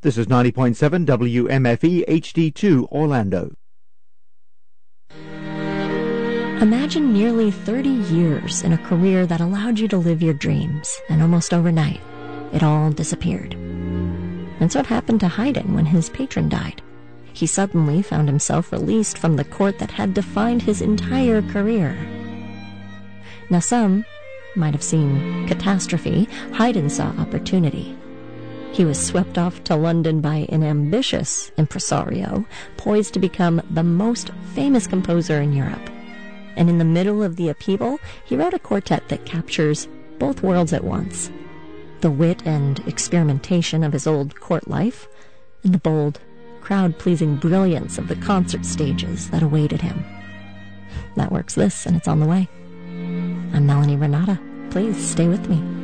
This is 90.7 WMFE HD2 Orlando. Imagine nearly 30 years in a career that allowed you to live your dreams, and almost overnight, it all disappeared. That's what happened to Haydn when his patron died. He suddenly found himself released from the court that had defined his entire career. Now some might have seen catastrophe. Haydn saw opportunity. He was swept off to London by an ambitious impresario, poised to become the most famous composer in Europe. And in the middle of the upheaval, he wrote a quartet that captures both worlds at once. The wit and experimentation of his old court life, and the bold, crowd-pleasing brilliance of the concert stages that awaited him. That works this, and it's on the way. I'm Melanie Renata. Please stay with me.